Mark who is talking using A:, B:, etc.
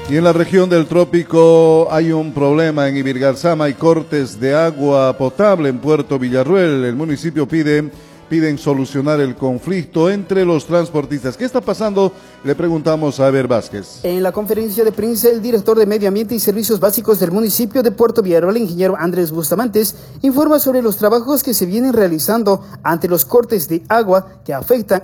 A: Y en la región del trópico hay un problema en Ibirgarzama, hay cortes de agua potable en Puerto Villarruel. El municipio piden solucionar el conflicto entre los transportistas. ¿Qué está pasando? Le preguntamos a Eber Vázquez.
B: En la conferencia de prensa, el director de Medio Ambiente y Servicios Básicos del municipio de Puerto Villarruel, el ingeniero Andrés Bustamantes, informa sobre los trabajos que se vienen realizando ante los cortes de agua que afectan